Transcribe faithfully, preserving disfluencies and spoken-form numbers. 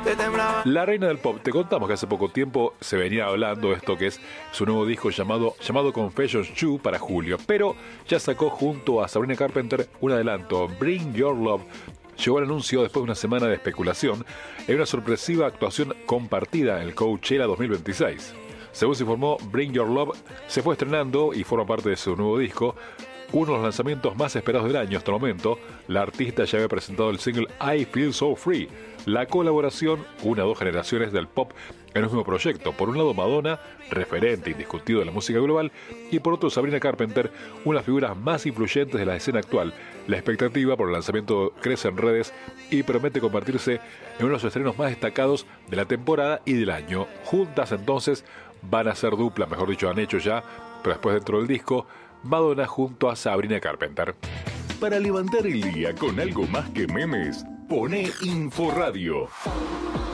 La reina del pop, te contamos que hace poco tiempo se venía hablando de esto que es su nuevo disco llamado, llamado Confessions dos para julio, pero ya sacó junto a Sabrina Carpenter un adelanto, Bring Your Love. Llegó el anuncio después de una semana de especulación en una sorpresiva actuación compartida en el Coachella dos mil veintiséis. Según se informó, Bring Your Love se fue estrenando y forma parte de su nuevo disco, uno de los lanzamientos más esperados del año hasta el momento. La artista ya había presentado el single I Feel So Free, la colaboración una o dos generaciones del pop en un mismo proyecto. Por un lado Madonna, referente indiscutido de la música global, y por otro Sabrina Carpenter, una de las figuras más influyentes de la escena actual. La expectativa por el lanzamiento crece en redes y promete convertirse en uno de los estrenos más destacados de la temporada y del año. Juntas entonces van a ser dupla, mejor dicho han hecho ya, pero después dentro del disco, Madonna junto a Sabrina Carpenter. Para levantar el día con algo más que memes, pone Inforadio.